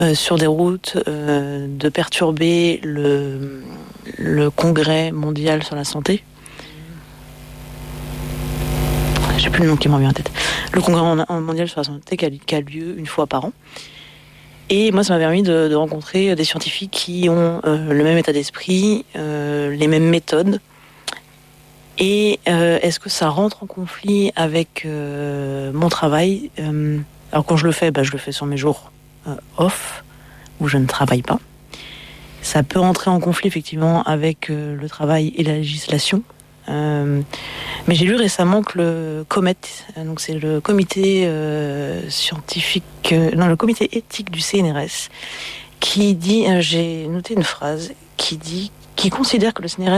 sur des routes, de perturber le congrès mondial sur la santé. J'ai plus le nom qui me revient en tête. Le congrès mondial sur la santé qui a lieu une fois par an. Et moi, ça m'a permis de rencontrer des scientifiques qui ont le même état d'esprit, les mêmes méthodes. Et est-ce que ça rentre en conflit avec mon travail? Alors quand je le fais sur mes jours off, où je ne travaille pas. Ça peut entrer en conflit effectivement avec le travail et la législation. Mais j'ai lu récemment que le COMET, donc c'est le comité le comité éthique du CNRS, qui dit, j'ai noté une phrase qui considère que le CNRS